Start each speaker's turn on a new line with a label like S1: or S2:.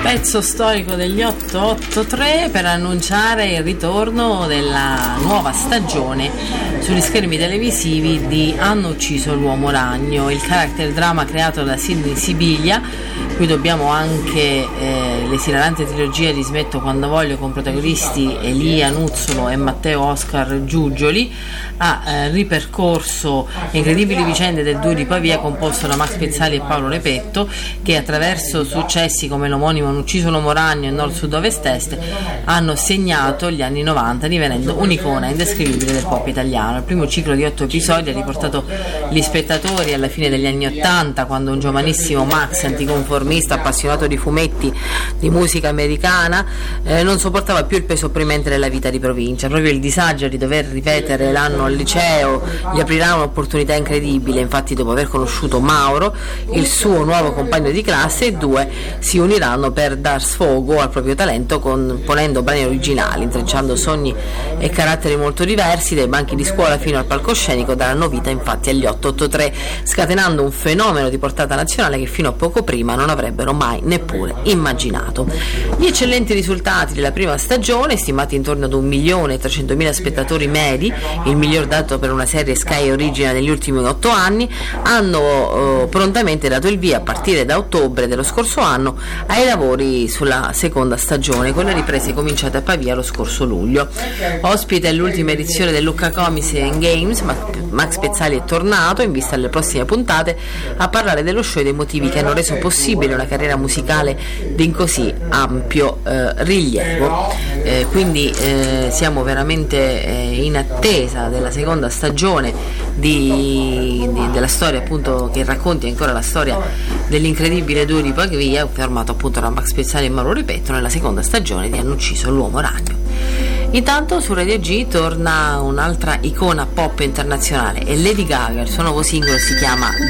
S1: Pezzo storico degli 883 per annunciare il ritorno della nuova stagione sugli schermi televisivi di Hanno ucciso l'uomo ragno, il character drama creato da Sidney Sibiglia, cui dobbiamo anche l'esilarante trilogia di Smetto quando voglio, con protagonisti Elia Nuzzolo e Matteo Oscar Giugioli. Ha ripercorso le incredibili vicende del duo di Pavia, composto da Max Pezzali e Paolo Repetto, che attraverso successi come l'omonimo Hanno ucciso l'uomo ragno e Nord Sud Ovest Est hanno segnato gli anni 90, divenendo un'icona indescrivibile del pop italiano. Il primo ciclo di 8 episodi ha riportato gli spettatori alla fine degli anni 80, quando un giovanissimo Max, anticonformista, appassionato di fumetti, di musica americana, non sopportava più il peso opprimente della vita di provincia. Proprio il disagio di dover ripetere l'anno al liceo gli aprirà un'opportunità incredibile. Infatti, dopo aver conosciuto Mauro, il suo nuovo compagno di classe, i due si uniranno per dar sfogo al proprio talento, componendo brani originali, intrecciando sogni e caratteri molto diversi. Dai banchi di scuola fino al palcoscenico daranno vita infatti agli 883, scatenando un fenomeno di portata nazionale che fino a poco prima non avrebbero mai neppure immaginato. Gli eccellenti risultati della prima stagione, stimati intorno ad 1.300.000 spettatori medi, il miglior dato per una serie Sky Original negli ultimi 8 anni, hanno prontamente dato il via, a partire da ottobre dello scorso anno, ai lavori sulla seconda stagione, con le riprese cominciate a Pavia lo scorso luglio. Ospite all'ultima edizione del Lucca Comics and Games, Max Pezzali è tornato, in vista alle prossime puntate, a parlare dello show e dei motivi che hanno reso possibile una carriera musicale di così ampio rilievo. Quindi siamo veramente in attesa della seconda stagione della storia, appunto, che racconti ancora la storia dell'incredibile duo di Pavia, fermato appunto da Max Pezzali e Mauro Repetto, nella seconda stagione di Hanno ucciso l'uomo ragno. Intanto su Radio G torna un'altra icona pop internazionale, e Lady Gaga. Il suo nuovo singolo si chiama